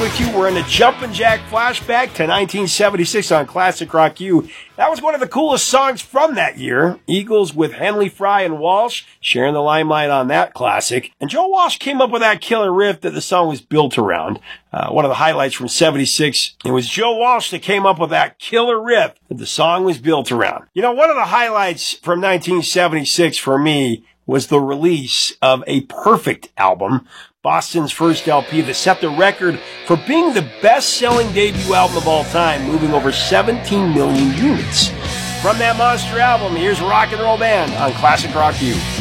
With you, we're in the Jumpin' Jack flashback to 1976 on Classic Rock U. That was one of the coolest songs from that year. Eagles with Henley, Fry, and Walsh sharing the limelight on that classic. And Joe Walsh came up with that killer riff that the song was built around. One of the highlights from 76, it was Joe Walsh that came up with that killer riff that the song was built around. You know, one of the highlights from 1976 for me was the release of A Perfect album, Boston's first LP that set the record for being the best-selling debut album of all time, moving over 17 million units. From that monster album, here's Rock and Roll Band on Classic Rock U.